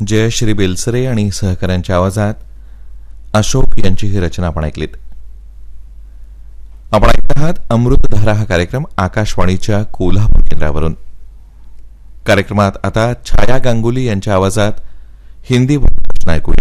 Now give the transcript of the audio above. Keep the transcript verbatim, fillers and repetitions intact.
जयश्री बेलसरे आणि सहकाऱ्यांच्या आवाजात अशोक यांची ही रचना आपण ऐकलीत. आपण ऐकत आहात अमृतधारा हा कार्यक्रम आकाशवाणीच्या कोल्हापूर केंद्रावरून. कार्यक्रमात आता छाया गांगुली यांच्या आवाजात हिंदी रचना ऐकूया.